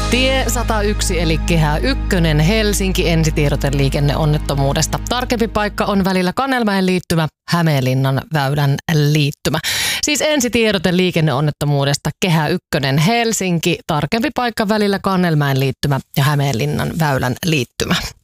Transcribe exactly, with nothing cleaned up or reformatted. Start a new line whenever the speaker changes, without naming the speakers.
Tie sata yksi eli Kehä ykkönen Helsinki, ensitiedote liikenneonnettomuudesta. Tarkempi paikka on välillä Kannelmäen liittymä, Hämeenlinnan väylän liittymä. Siis ensitiedote liikenneonnettomuudesta Kehä ykkönen Helsinki, tarkempi paikka välillä Kannelmäen liittymä ja Hämeenlinnan väylän liittymä.